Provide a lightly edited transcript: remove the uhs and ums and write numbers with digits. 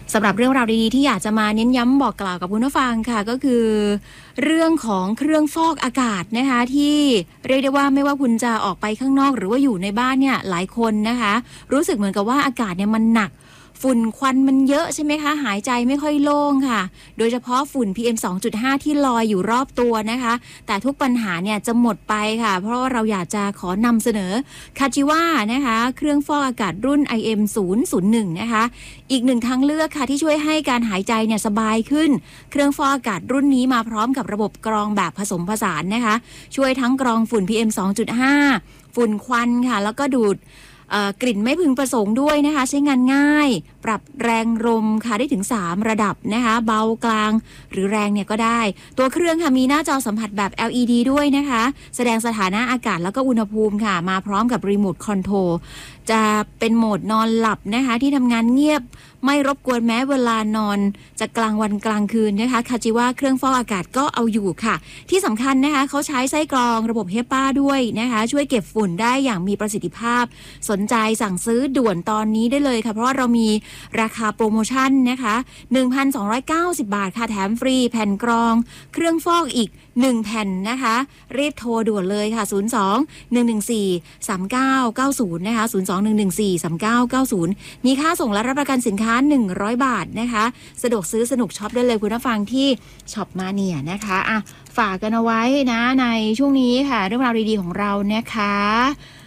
สำหรับเรื่องราวดีๆที่อยากจะมาเน้นย้ำบอกกล่าวกับคุณผู้ฟังค่ะก็คือเรื่องของเครื่องฟอกอากาศนะคะที่เรียกได้ว่าไม่ว่าคุณจะออกไปข้างนอกหรือว่าอยู่ในบ้านเนี่ยหลายคนนะคะรู้สึกเหมือนกับว่าอากาศเนี่ยมันหนักฝุ่นควันมันเยอะใช่ไหมคะหายใจไม่ค่อยโล่งค่ะโดยเฉพาะฝุ่น PM 2.5 ที่ลอยอยู่รอบตัวนะคะแต่ทุกปัญหาเนี่ยจะหมดไปค่ะเพราะว่าเราอยากจะขอนำเสนอคาจิว่านะคะเครื่องฟอกอากาศรุ่น IM 001นะคะอีกหนึ่งทางเลือกค่ะที่ช่วยให้การหายใจเนี่ยสบายขึ้นเครื่องฟอกอากาศรุ่นนี้มาพร้อมกับระบบกรองแบบผสมผสานนะคะช่วยทั้งกรองฝุ่น PM 2.5 ฝุ่นควันค่ะแล้วก็ดูดกลิ่นไม่พึงประสงค์ด้วยนะคะใช้งานง่ายปรับแรงลมค่ะได้ถึง3ระดับนะคะเบากลางหรือแรงเนี่ยก็ได้ตัวเครื่องค่ะมีหน้าจอสัมผัสแบบ LED ด้วยนะคะแสดงสถานะอากาศแล้วก็อุณหภูมิค่ะมาพร้อมกับรีโมทคอนโทรลจะเป็นโหมดนอนหลับนะคะที่ทำงานเงียบไม่รบกวนแม้เวลานอนจะกลางวันกลางคืนนะคะคาจิว่าเครื่องฟอกอากาศก็เอาอยู่ค่ะที่สำคัญนะคะเขาใช้ไส้กรองระบบเฮปาด้วยนะคะช่วยเก็บฝุ่นได้อย่างมีประสิทธิภาพสนใจสั่งซื้อด่วนตอนนี้ได้เลยค่ะเพราะว่าเรามีราคาโปรโมชั่นนะคะ 1,290 บาทค่ะแถมฟรีแผ่นกรองเครื่องฟอกอีก1แผ่นนะคะรีบโทรด่วนเลยค่ะ02-114-3990นะคะ02-114-3990มีค่าส่งและรับประกันสินค้า100 บาทนะคะสะดวกซื้อสนุกช็อปได้เลยคุณผู้ฟังที่ช็อปมาเนี่ยนะคะฝากกันเอาไว้นะในช่วงนี้ค่ะเรื่องราวดีๆของเรานะคะ